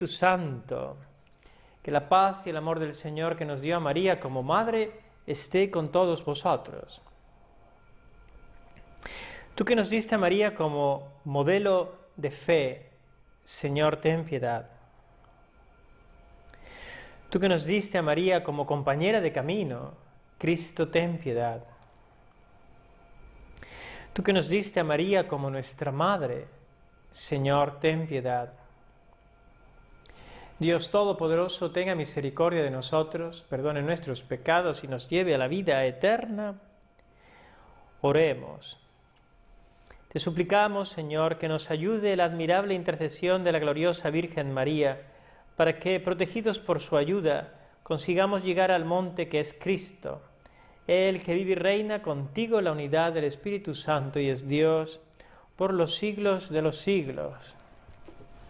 Santo. Que la paz y el amor del Señor que nos dio a María como madre esté con todos vosotros. Tú que nos diste a María como modelo de fe, Señor, ten piedad. Tú que nos diste a María como compañera de camino, Cristo, ten piedad. Tú que nos diste a María como nuestra madre, Señor, ten piedad. Dios Todopoderoso, tenga misericordia de nosotros, perdone nuestros pecados y nos lleve a la vida eterna. Oremos. Te suplicamos, Señor, que nos ayude la admirable intercesión de la gloriosa Virgen María, para que, protegidos por su ayuda, consigamos llegar al monte que es Cristo, Él que vive y reina contigo en la unidad del Espíritu Santo y es Dios por los siglos de los siglos.